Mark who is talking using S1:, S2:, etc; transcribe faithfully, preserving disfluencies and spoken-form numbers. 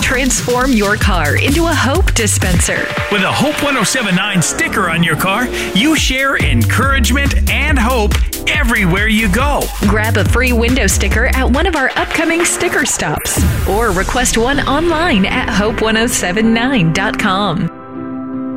S1: Transform your car into a Hope dispenser.
S2: With a Hope one oh seven point nine sticker on your car, you share encouragement and hope everywhere you go.
S1: Grab a free window sticker at one of our upcoming sticker stops or request one online at hope one oh seven nine dot com.